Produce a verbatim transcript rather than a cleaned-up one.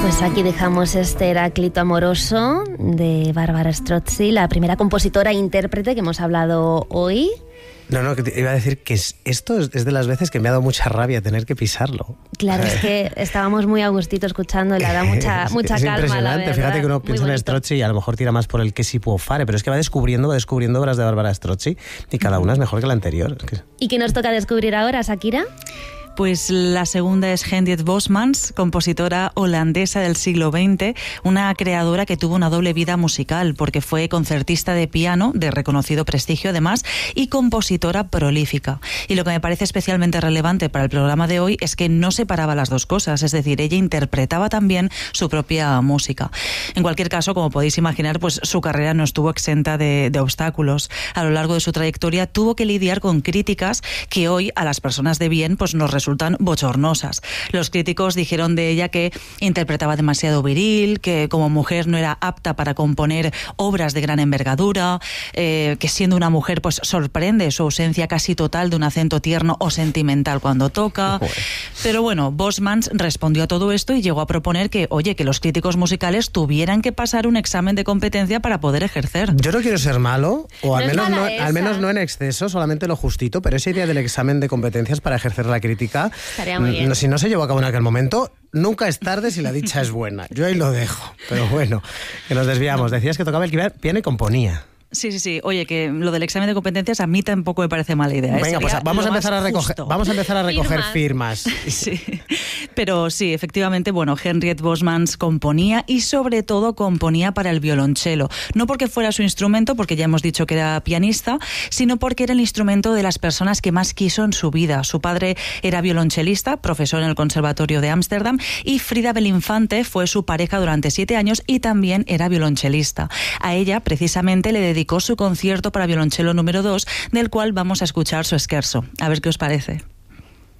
Pues aquí dejamos este Heráclito amoroso de Bárbara Strozzi, la primera compositora e intérprete que hemos hablado hoy. No, no, que te iba a decir que es, esto es, es de las veces que me ha dado mucha rabia tener que pisarlo. Claro, es que estábamos muy a gustito escuchando, le da mucha, mucha es, es calma, impresionante. la verdad. Fíjate que uno piensa en Strozzi y a lo mejor tira más por el que si può fare, pero es que va descubriendo, va descubriendo obras de Bárbara Strozzi y cada una es mejor que la anterior. Es que... ¿Y qué nos toca descubrir ahora, Shakira? Pues la segunda es Henriette Bosmans, compositora holandesa del siglo veinte, una creadora que tuvo una doble vida musical, porque fue concertista de piano, de reconocido prestigio además, y compositora prolífica. Y lo que me parece especialmente relevante para el programa de hoy es que no separaba las dos cosas, es decir, ella interpretaba también su propia música. En cualquier caso, como podéis imaginar, pues su carrera no estuvo exenta de, de obstáculos. A lo largo de su trayectoria tuvo que lidiar con críticas que hoy a las personas de bien pues nos resultan resultan bochornosas. Los críticos dijeron de ella que interpretaba demasiado viril, que como mujer no era apta para componer obras de gran envergadura, eh, que siendo una mujer pues sorprende su ausencia casi total de un acento tierno o sentimental cuando toca. Joder. Pero bueno, Bosmans respondió a todo esto y llegó a proponer que, oye, que los críticos musicales tuvieran que pasar un examen de competencia para poder ejercer. Yo no quiero ser malo, o al, no menos, no, esa. al menos no en exceso, solamente lo justito, pero esa idea del examen de competencias para ejercer la crítica, estaría muy bien. No, si no se llevó a cabo en aquel momento, nunca es tarde si la dicha es buena. Yo ahí lo dejo, pero bueno, que nos desviamos. Decías que tocaba el piano y componía. Sí, sí, sí. Oye, que lo del examen de competencias a mí tampoco me parece mala idea. ¿eh? Venga, pues vamos a empezar a recoger, justo. vamos a empezar a recoger firmas. firmas. Sí, pero sí, efectivamente, bueno, Henriette Bosmans componía y sobre todo componía para el violonchelo. No porque fuera su instrumento, porque ya hemos dicho que era pianista, sino porque era el instrumento de las personas que más quiso en su vida. Su padre era violonchelista, profesor en el Conservatorio de Ámsterdam, y Frida Belinfante fue su pareja durante siete años y también era violonchelista. A ella, precisamente, le dedicó su concierto para violonchelo número dos, del cual vamos a escuchar su scherzo. A ver qué os parece.